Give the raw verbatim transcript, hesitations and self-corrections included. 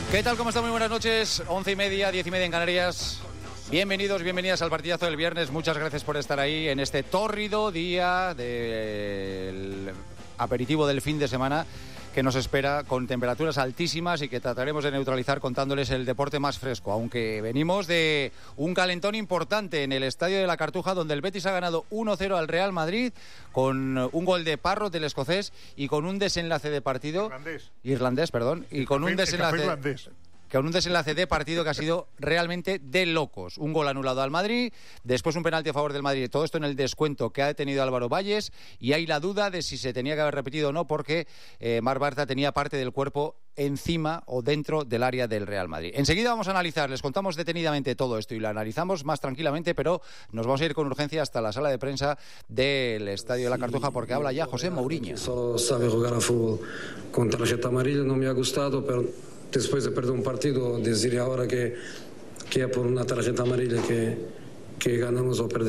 ¿Qué tal? ¿Cómo están? Muy buenas noches. Once y media, diez y media en Canarias. Bienvenidos, bienvenidas al partidazo del viernes. Muchas gracias por estar ahí en este tórrido día del aperitivo del fin de semana que nos espera con temperaturas altísimas y que trataremos de neutralizar contándoles el deporte más fresco, aunque venimos de un calentón importante en el Estadio de la Cartuja, donde el Betis ha ganado uno cero al Real Madrid con un gol de Parrot, del escocés, y con un desenlace de partido irlandés, irlandés perdón, y con café, un desenlace irlandés. con un desenlace de partido que ha sido realmente de locos. Un gol anulado al Madrid, después un penalti a favor del Madrid, todo esto en el descuento que ha detenido Álvaro Valles, y hay la duda de si se tenía que haber repetido o no, porque eh, Marc Bartra tenía parte del cuerpo encima o dentro del área del Real Madrid. Enseguida vamos a analizar, les contamos detenidamente todo esto y lo analizamos más tranquilamente, pero nos vamos a ir con urgencia hasta la sala de prensa del Estadio de la Cartuja, porque habla ya José Mourinho. Solo sabe jugar a fútbol con tarjeta amarilla, no me ha gustado, pero después de perder un partido, decir ahora que, que es por una tarjeta amarilla que, que ganamos o perdemos.